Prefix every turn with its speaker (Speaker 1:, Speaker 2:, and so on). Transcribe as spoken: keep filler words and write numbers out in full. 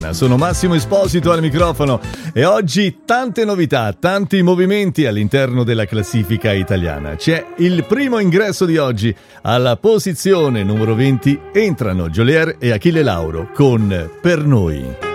Speaker 1: Sono Massimo Esposito al microfono e oggi tante novità, tanti movimenti all'interno della classifica italiana. C'è il primo ingresso di oggi. Alla posizione numero venti entrano Geolier e Achille Lauro con Per Noi.